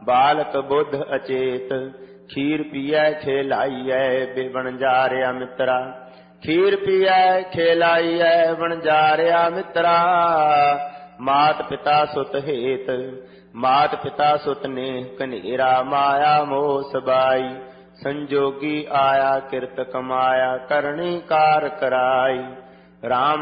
ਬਾਲਕ ਬੁੱਧ ਅਚੇਤ। ਖੀਰ ਪੀਐ ਖੇਲਾਈਐ ਵਣਜਾਰਿਆ ਮਿੱਤਰਾ। ਖੀਰ ਪੀਐ ਖੇਲਾਈਐ ਵਣਜਾਰਿਆ ਮਿੱਤਰਾ। ਮਾਤ ਪਿਤਾ ਸੁਤ ਹੇਤ ਮਾਤ ਪਿਤਾ ਸੁਤ ਨੇਹ ਕਨੇਰਾ। ਮਾਇਆ ਮੋਹ ਸਬਾਈ ਸੰਜੋਗੀ ਆਇਆ ਕਿਰਤ ਕਮਾਇਆ। ਕਰਨੀ ਕਾਰ ਕਰਾਈ। ਰਾਮ